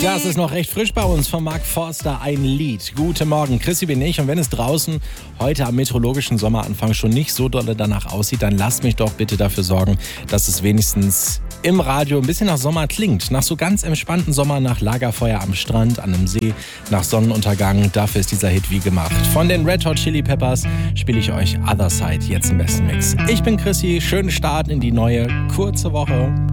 Das ist noch recht frisch bei uns von Mark Forster, ein Lied. Guten Morgen, Chrissy bin ich und wenn es draußen heute am meteorologischen Sommeranfang schon nicht so dolle danach aussieht, dann lasst mich doch bitte dafür sorgen, dass es wenigstens im Radio ein bisschen nach Sommer klingt. Nach so ganz entspannten Sommer, nach Lagerfeuer am Strand, an einem See, nach Sonnenuntergang. Dafür ist dieser Hit wie gemacht. Von den Red Hot Chili Peppers spiele ich euch Other Side jetzt im besten Mix. Ich bin Chrissy, schönen Start in die neue, kurze Woche.